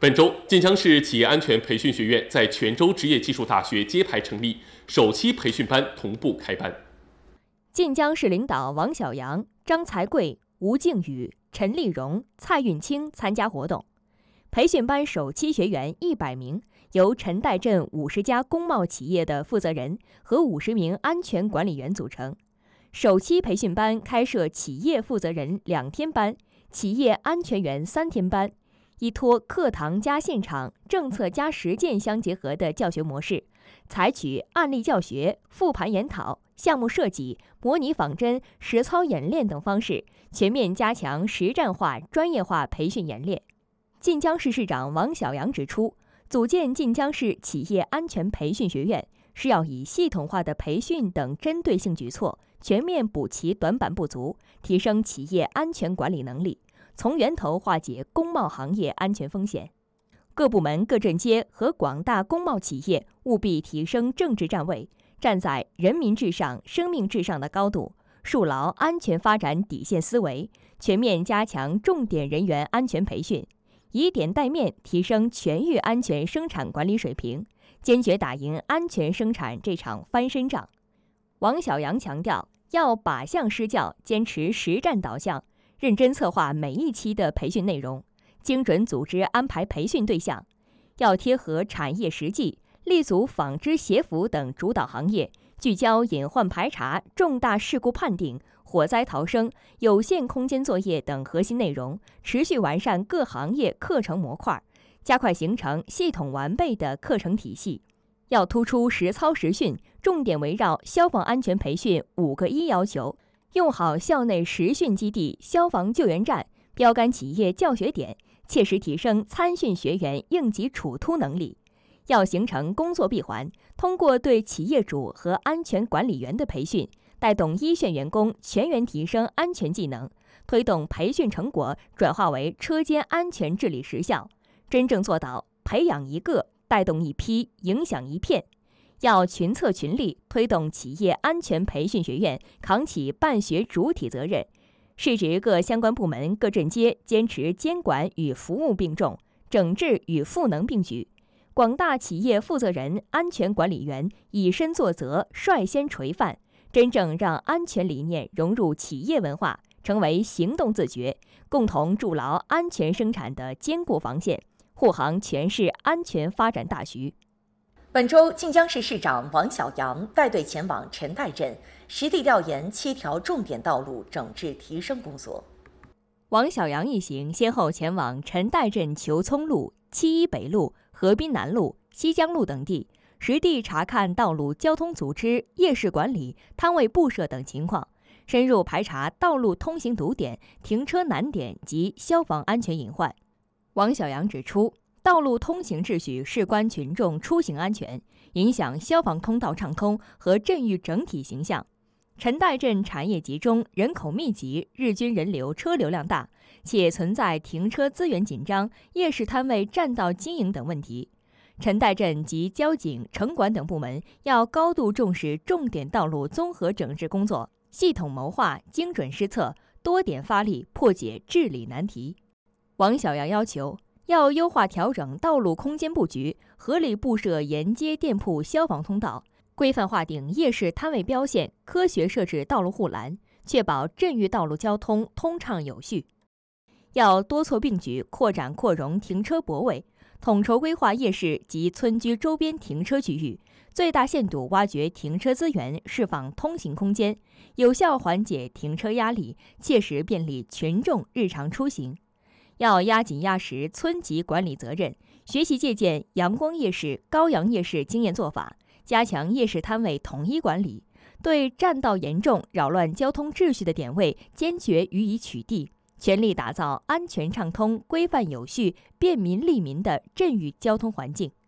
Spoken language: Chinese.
本周，晋江市企业安全培训学院在泉州职业技术大学揭牌成立，首期培训班同步开班。 晋江市领导王小阳、张才贵、吴靖宇、陈丽荣、蔡运清参加活动。培训班首期学员100名，由陈岱镇50家工贸企业的负责人和50名安全管理员组成。首期培训班开设企业负责人2天班、企业安全员3天班，依托课堂加现场、政策加实践相结合的教学模式，采取案例教学、复盘研讨、项目设计、模拟仿真、实操演练等方式，全面加强实战化、专业化培训演练。晋江市市长王小阳指出，组建晋江市企业安全培训学院，是要以系统化的培训等针对性举措，全面补齐短板不足，提升企业安全管理能力，从源头化解工贸行业安全风险。各部门各镇街和广大工贸企业务必提升政治站位，站在人民至上、生命至上的高度，树牢安全发展底线思维，全面加强重点人员安全培训，以点带面提升全域安全生产管理水平，坚决打赢安全生产这场翻身仗。王小阳强调，要靶向施教，坚持实战导向，认真策划每一期的培训内容，精准组织安排培训对象，要贴合产业实际，立足纺织鞋服等主导行业，聚焦隐患排查、重大事故判定、火灾逃生、有限空间作业等核心内容，持续完善各行业课程模块，加快形成系统完备的课程体系。要突出实操实训，重点围绕消防安全培训5个1要求，用好校内实训基地、消防救援站、标杆企业教学点，切实提升参训学员应急处突能力。要形成工作闭环，通过对企业主和安全管理员的培训，带动一线员工全员提升安全技能，推动培训成果转化为车间安全治理实效，真正做到培养一个带动一批，影响一片。要群策群力，推动企业安全培训学院扛起办学主体责任。市直各相关部门各镇街坚持监管与服务并重，整治与赋能并举。广大企业负责人、安全管理员以身作则，率先垂范，真正让安全理念融入企业文化，成为行动自觉，共同筑牢安全生产的坚固防线，护航全市安全发展大局。 本周，晋江市市长王小阳带队前往陈岱镇，实地调研7条重点道路整治提升工作。 王小阳一行先后前往陈岱镇裘葱路、7·1北路、河滨南路、西江路等地，实地查看道路交通组织、夜市管理、摊位布设等情况，深入排查道路通行堵点、停车难点及消防安全隐患。王小阳指出，道路通行秩序事关群众出行安全，影响消防通道畅通和镇域整体形象。陈岱镇产业集中，人口密集，日均人流车流量大，且存在停车资源紧张、夜市摊位占道经营等问题。陈岱镇及交警、城管等部门要高度重视重点道路综合整治工作，系统谋划、精准施策，多点发力，破解治理难题。王小阳要求，要优化调整道路空间布局，合理布设沿街店铺消防通道，规范划定夜市摊位标线，科学设置道路护栏，确保镇域道路交通通畅有序。要多措并举，扩展扩容停车泊位，统筹规划夜市及村居周边停车区域，最大限度挖掘停车资源，释放通行空间，有效缓解停车压力，切实便利群众日常出行。要压紧压实村级管理责任，学习借鉴阳光夜市、高阳夜市经验做法，加强夜市摊位统一管理，对占道严重、扰乱交通秩序的点位坚决予以取缔，全力打造安全畅通、规范有序、便民利民的镇域交通环境。